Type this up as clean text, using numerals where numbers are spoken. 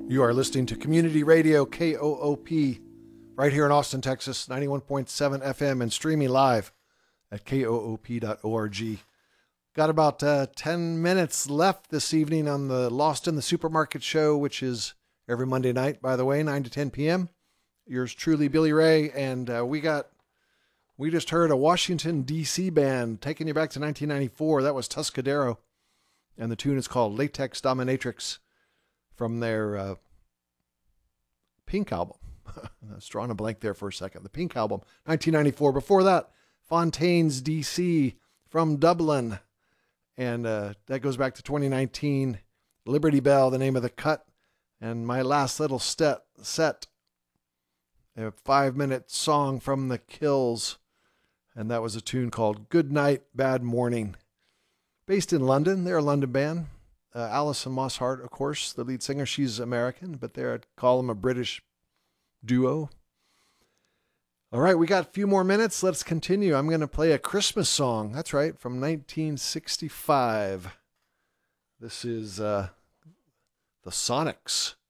You are listening to Community Radio KOOP right here in Austin, Texas, 91.7 FM and streaming live at koop.org. Got about 10 minutes left this evening on the Lost in the Supermarket show, which is every Monday night, by the way, 9 to 10 p.m. Yours truly, Billy Ray, and we just heard a Washington, D.C. band taking you back to 1994. That was Tuscadero, and the tune is called Latex Dominatrix from their Pink album. I was drawing a blank there for a second. The Pink album, 1994. Before that, Fontaines, D.C. from Dublin, and that goes back to 2019. Liberty Bell, the name of the cut, and my last little set, a 5-minute song from The Kills, and that was a tune called Good Night, Bad Morning. Based in London, they're a London band. Alison Mosshart, of course, the lead singer, she's American, but I'd call them a British duo. All right, we got a few more minutes. Let's continue. I'm going to play a Christmas song. That's right, from 1965. This is the Sonics.